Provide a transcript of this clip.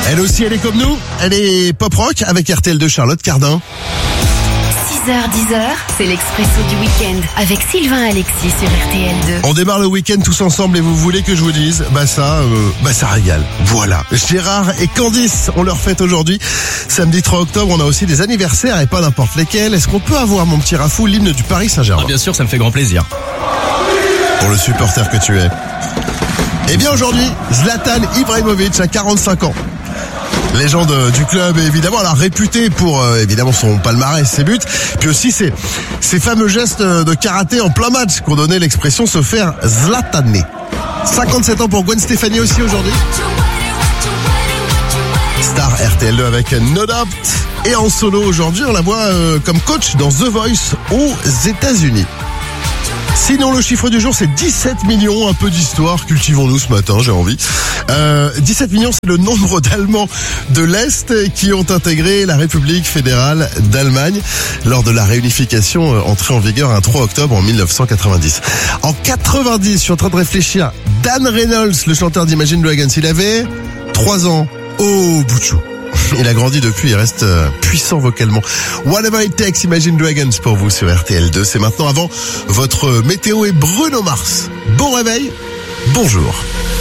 Elle aussi, elle est comme nous. Elle est pop-rock avec RTL2 Charlotte Cardin. 6h, 10h, c'est l'Expresso du week-end avec Sylvain Alexis sur RTL2. On démarre le week-end tous ensemble et vous voulez que je vous dise, ça régale. Voilà. Gérard et Candice, on leur fête aujourd'hui. Samedi 3 octobre, on a aussi des anniversaires et pas n'importe lesquels. Est-ce qu'on peut avoir, mon petit Rafou, l'hymne du Paris Saint-Germain? Bien sûr, ça me fait grand plaisir. Pour le supporter que tu es. Eh bien aujourd'hui, Zlatan Ibrahimovic a 45 ans. Légende du club, évidemment, elle a réputé pour évidemment son palmarès, ses buts, puis aussi ces fameux gestes de karaté en plein match qu'on donnait l'expression se faire zlataner. 57 ans pour Gwen Stefani aussi aujourd'hui. Star RTL2 avec No Doubt. Et en solo aujourd'hui, on la voit comme coach dans The Voice aux États-Unis. Sinon, le chiffre du jour, c'est 17 millions. Un peu d'histoire, cultivons-nous ce matin, j'ai envie. 17 millions, c'est le nombre d'Allemands de l'Est qui ont intégré la République fédérale d'Allemagne lors de la réunification entrée en vigueur un 3 octobre en 1990. En 90, je suis en train de réfléchir, Dan Reynolds, le chanteur d'Imagine Dragons, il avait 3 ans. Oh, Bouchou. Il a grandi depuis, il reste puissant vocalement. Whatever It Takes, Imagine Dragons pour vous sur RTL2. C'est maintenant avant votre météo et Bruno Mars. Bon réveil, bonjour.